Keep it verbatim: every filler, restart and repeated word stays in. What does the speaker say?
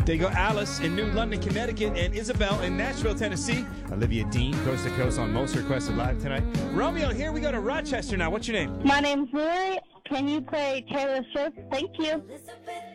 There you go, Alice in New London, Connecticut, and Isabel in Nashville, Tennessee. Olivia Dean, coast to coast on Most Requested Live tonight. Romeo, here we go to Rochester now. What's your name? My name's Lori. Can you play Taylor Swift? Thank you.